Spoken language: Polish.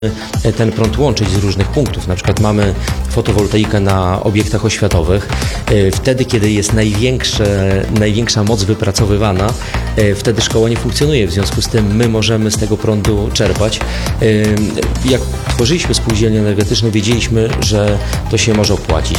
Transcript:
ten prąd łączyć z różnych punktów. Na przykład mamy fotowoltaikę na obiektach oświatowych. Wtedy, kiedy jest największa moc wypracowywana, wtedy szkoła nie funkcjonuje. W związku z tym my możemy z tego prądu czerpać. Jak tworzyliśmy spółdzielnię energetyczną, wiedzieliśmy, że to się może opłacić.